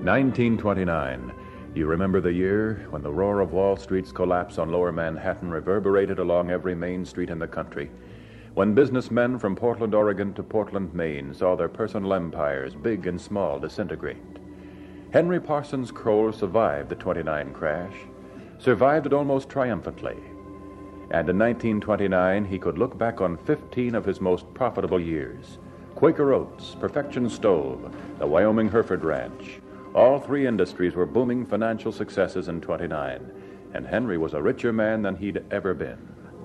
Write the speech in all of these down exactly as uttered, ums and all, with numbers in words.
nineteen twenty-nine. You remember the year when the roar of Wall Street's collapse on Lower Manhattan reverberated along every main street in the country. When businessmen from Portland, Oregon to Portland, Maine saw their personal empires, big and small, disintegrate. Henry Parsons Kroll survived the twenty-nine crash, survived it almost triumphantly. And in nineteen twenty-nine, he could look back on fifteen of his most profitable years. Quaker Oats, Perfection Stove, the Wyoming Hereford Ranch. All three industries were booming financial successes in twenty-nine, and Henry was a richer man than he'd ever been.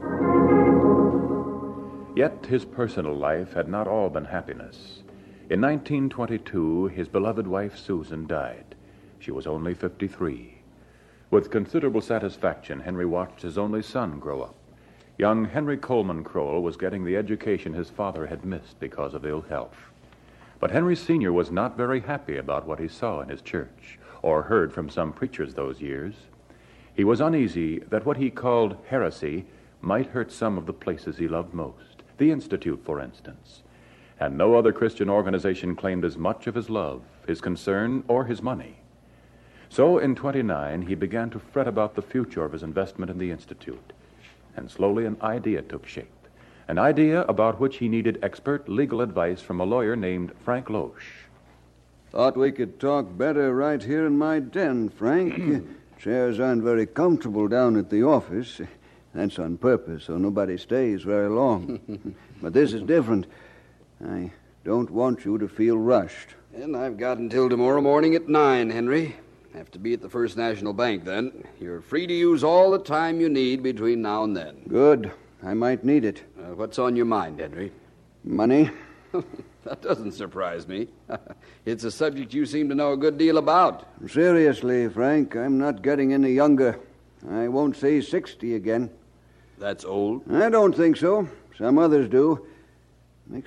Yet his personal life had not all been happiness. In nineteen twenty-two, his beloved wife Susan died. She was only fifty-three. With considerable satisfaction, Henry watched his only son grow up. Young Henry Coleman Kroll was getting the education his father had missed because of ill health. But Henry Senior was not very happy about what he saw in his church, or heard from some preachers those years. He was uneasy that what he called heresy might hurt some of the places he loved most, the Institute, for instance. And no other Christian organization claimed as much of his love, his concern, or his money. So in twenty-nine, he began to fret about the future of his investment in the Institute. And slowly an idea took shape. An idea about which he needed expert legal advice from a lawyer named Frank Loesch. Thought we could talk better right here in my den, Frank. Chairs aren't very comfortable down at the office. That's on purpose, so nobody stays very long. But this is different. I don't want you to feel rushed. And I've got until tomorrow morning at nine, Henry. Have to be at the First National Bank then. You're free to use all the time you need between now and then. Good. I might need it. Uh, what's on your mind, Henry? Money. That doesn't surprise me. It's a subject you seem to know a good deal about. Seriously, Frank, I'm not getting any younger. I won't say sixty again. That's old? I don't think so. Some others do.